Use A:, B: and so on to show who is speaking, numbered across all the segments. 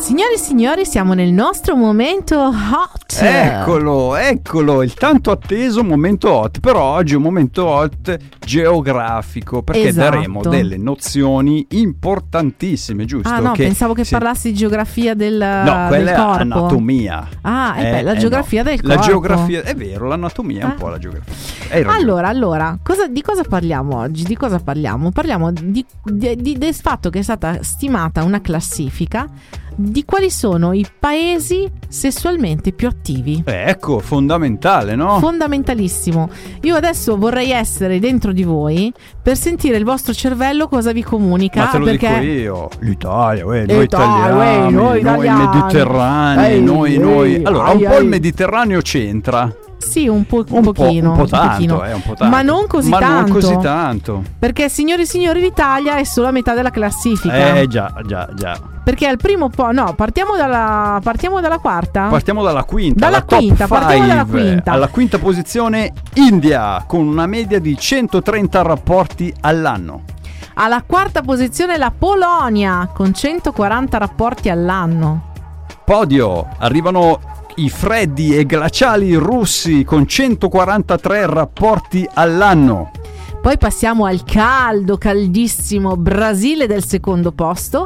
A: Signori e signori, siamo nel nostro momento hot.
B: Eccolo, il tanto atteso momento hot. Però oggi è un momento hot geografico, perché daremo delle nozioni importantissime, giusto?
A: Ah no, pensavo che parlassi di geografia del corpo.
B: No, quella è anatomia.
A: La geografia del corpo.
B: La geografia, è vero, l'anatomia è un po' la geografia.
A: Allora, di cosa parliamo oggi? Di cosa parliamo? Parliamo del fatto che è stata stimata una classifica di quali sono i paesi sessualmente più attivi.
B: Ecco, fondamentale, no?
A: Fondamentalissimo. Io adesso vorrei essere dentro di voi per sentire il vostro cervello cosa vi comunica.
B: Ma te lo
A: perché
B: dico io. L'Italia, noi italiani, noi mediterranei, noi. Allora, un po' il Mediterraneo c'entra.
A: Sì, un pochino.
B: Un po' tanto.
A: Ma non così tanto.
B: Non così tanto.
A: Perché, signori e signori, l'Italia è solo a metà della classifica.
B: Già.
A: Perché al primo partiamo dalla quarta?
B: Partiamo dalla quinta.
A: Partiamo dalla quinta.
B: Alla quinta posizione India, con una media di 130 rapporti all'anno.
A: Alla quarta posizione la Polonia, con 140 rapporti all'anno.
B: Podio, arrivano i freddi e glaciali russi con 143 rapporti all'anno.
A: Poi passiamo al caldissimo Brasile del secondo posto,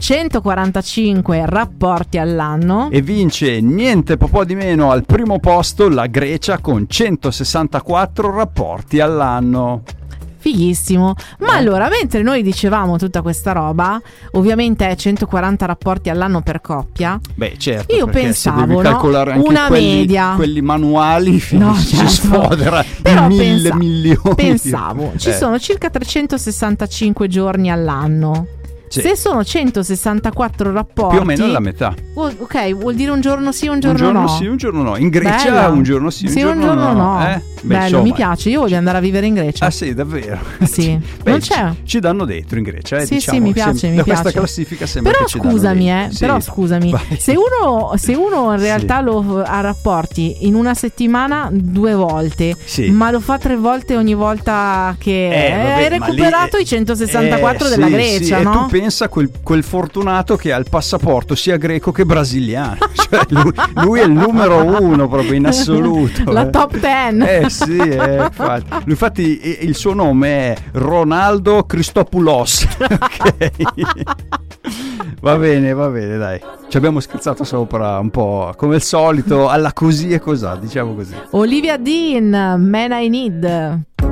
A: 145 rapporti all'anno.
B: E vince niente po' di meno al primo posto la Grecia con 164 rapporti all'anno.
A: Fighissimo. Ma allora, mentre noi dicevamo tutta questa roba, ovviamente è 140 rapporti all'anno per coppia.
B: Beh, certo.
A: Io pensavo,
B: se devi calcolare anche
A: una media,
B: quelli manuali, si sfodera
A: però
B: in 1.000 milioni.
A: Pensavo, ci sono circa 365 giorni all'anno.
B: Sì.
A: Se sono 164 rapporti,
B: più o meno la metà.
A: Ok, vuol dire un giorno sì, un giorno no.
B: Un giorno sì, un giorno no. In Grecia un giorno sì, un giorno no.
A: Bello,
B: insomma,
A: mi piace, io voglio andare a vivere in Grecia.
B: Ah sì, davvero?
A: Sì. Non c'è?
B: Ci danno dentro in Grecia,
A: sì,
B: diciamo.
A: Sì, mi piace, mi piace.
B: Questa classifica sembra
A: però
B: che ci danno dentro.
A: Però scusami, se uno in realtà lo ha rapporti in una settimana 2 volte, ma lo fa 3 volte ogni volta che hai recuperato i 164 della Grecia, no?
B: E tu pensa quel fortunato che ha il passaporto sia greco che brasiliano. Cioè lui è il numero 1 proprio in assoluto.
A: La top 10.
B: Sì, infatti il suo nome è Ronaldo Christopoulos. Ok. Va bene, dai. Ci abbiamo scherzato sopra un po', come al solito, alla così e cosà, diciamo così.
A: Olivia Dean, Man I Need.